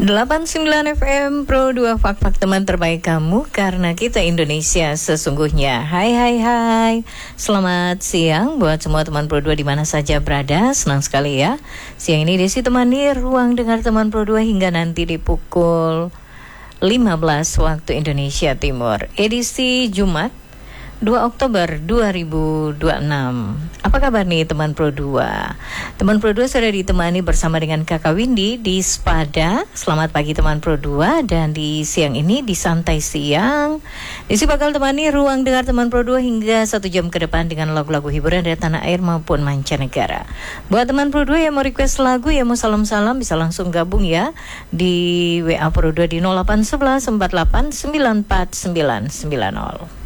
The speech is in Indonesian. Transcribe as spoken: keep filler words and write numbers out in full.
delapan puluh sembilan F M Pro dua Fak-Fak teman terbaik kamu, karena kita Indonesia sesungguhnya. Hai hai hai, selamat siang buat semua teman Pro dua di mana saja berada. Senang sekali ya, siang ini Desi temani ruang dengar teman Pro dua hingga nanti di pukul lima belas waktu Indonesia Timur. Edisi Jumat dua Oktober dua ribu dua puluh enam. Apa kabar nih teman Pro dua? Teman Pro dua sudah ditemani bersama dengan Kakak Windy di Spada. Selamat pagi teman Pro dua. Dan di siang ini di Santai Siang Desi bakal temani ruang dengar teman Pro dua hingga satu jam ke depan dengan lagu-lagu hiburan dari tanah air maupun mancanegara. Buat teman Pro dua yang mau request lagu, yang mau salam-salam, bisa langsung gabung ya di W A Pro dua di nol delapan satu satu empat delapan sembilan empat sembilan sembilan nol.